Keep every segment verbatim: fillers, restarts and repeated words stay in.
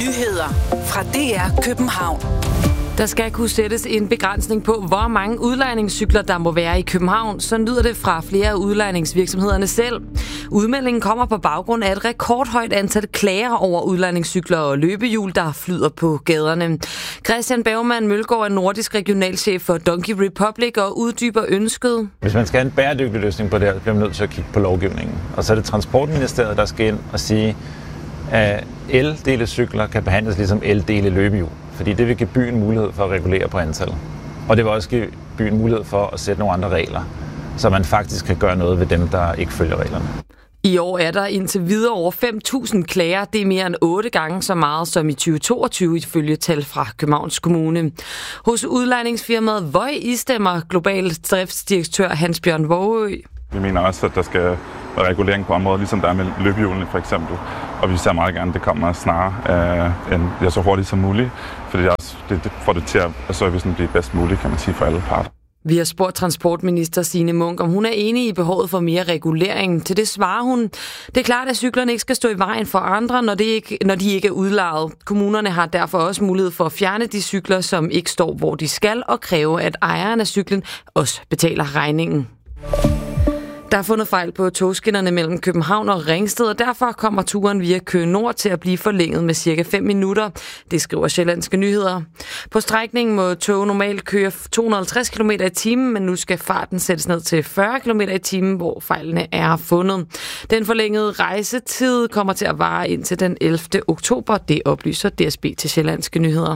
Nyheder fra D R København. Der skal kunne sættes en begrænsning på, hvor mange udlejningscykler der må være i København. Så lyder det fra flere af udlejningsvirksomhederne selv. Udmeldingen kommer på baggrund af et rekordhøjt antal klager over udlejningscykler og løbehjul, der flyder på gaderne. Christian Bergmann Mølgaard er nordisk regionalchef for Donkey Republic og uddyber ønsket. Hvis man skal have en bæredygtig løsning på det her, bliver man nødt til at kigge på lovgivningen. Og så er det Transportministeriet, der skal ind og sige, at el-dele cykler kan behandles ligesom el-dele løbehjul. Fordi det vil give byen mulighed for at regulere på antallet. Og det vil også give byen mulighed for at sætte nogle andre regler, så man faktisk kan gøre noget ved dem, der ikke følger reglerne. I år er der indtil videre over fem tusind klager. Det er mere end otte gange så meget som i tyve toogtyve ifølge tal fra Københavns Kommune. Hos udlejningsfirmaet Voi istemmer global driftsdirektør Hans Bjørn Vågø. Vi mener også, at der skal være regulering på området, ligesom der er med løbehjulene for eksempel. Og vi ser meget gerne, at det kommer snarere øh, end ja, så hurtigt som muligt, fordi det, også, det, det får det til at servicen blive bedst muligt, kan man sige, for alle parter. Vi har spurgt transportminister Signe Munk, om hun er enig i behovet for mere regulering. Til det svarer hun: det er klart, at cyklerne ikke skal stå i vejen for andre, når de ikke, når de ikke er udlejet. Kommunerne har derfor også mulighed for at fjerne de cykler, som ikke står, hvor de skal, og kræve, at ejeren af cyklen også betaler regningen. Der er fundet fejl på togskinnerne mellem København og Ringsted, og derfor kommer turen via Køge Nord til at blive forlænget med cirka fem minutter. Det skriver Sjællandske Nyheder. På strækningen må tog normalt køre to hundrede og halvtreds kilometer i timen, men nu skal farten sættes ned til fyrre kilometer i timen, hvor fejlene er fundet. Den forlængede rejsetid kommer til at vare indtil den ellevte oktober. Det oplyser D S B til Sjællandske Nyheder.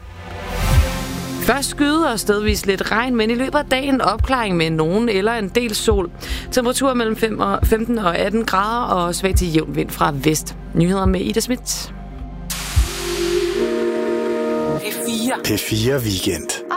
Først skyde og stedvis lidt regn, men i løbet af dagen opklaring med nogen eller en del sol. Temperatur mellem femten og atten grader og svag til jævn vind fra vest. Nyheder med Ida Schmidt. P fire. P fire Weekend.